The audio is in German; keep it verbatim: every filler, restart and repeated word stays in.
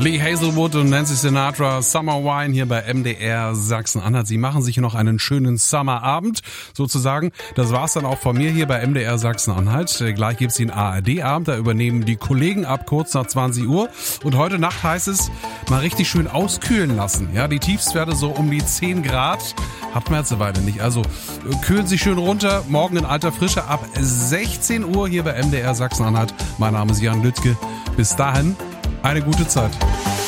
Lee Hazelwood und Nancy Sinatra, Summer Wine hier bei M D R Sachsen-Anhalt. Sie machen sich hier noch einen schönen Summerabend sozusagen. Das war's dann auch von mir hier bei M D R Sachsen-Anhalt. Gleich gibt's den A R D-Abend, da übernehmen die Kollegen ab kurz nach zwanzig Uhr. Und heute Nacht heißt es, mal richtig schön auskühlen lassen. Ja, die Tiefstwerte so um die zehn Grad. Hat man jetzt eine Weile nicht. Also kühlen Sie schön runter. Morgen in alter Frische ab sechzehn Uhr hier bei M D R Sachsen-Anhalt. Mein Name ist Jan Lüttke. Bis dahin eine gute Zeit.